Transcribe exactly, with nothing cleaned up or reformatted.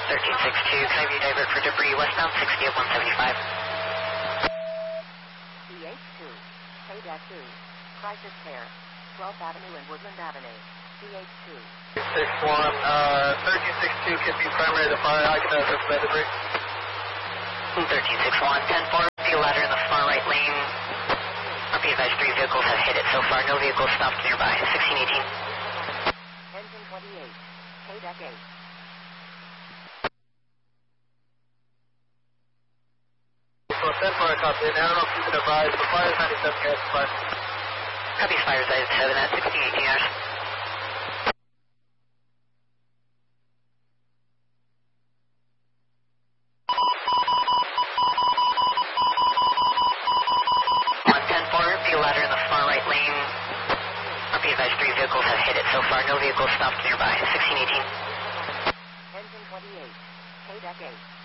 thirteen six two, can I view divert for debris westbound sixty at one seventy-five? B H two, K two, crisis care, twelfth Avenue and Woodland Avenue, B H two. six one, uh, thirteen six two, can be primary to fire, I can uh, suspend debris. thirteen six one, ten four, view ladder in the far right lane. R P advised three vehicles have hit it so far, no vehicles stopped nearby, sixteen eighteen. Engine twenty-eight, K eight. So ten four, copy, and I don't know if you can advise, but fire is ninety-seven, guys, fire. Copy, fire is seven at sixteen eighteen hours. Ladder in the far right lane. R P advised three vehicles have hit it so far, no vehicles stopped nearby, sixteen eighteen. Engine twenty-eight, K eight.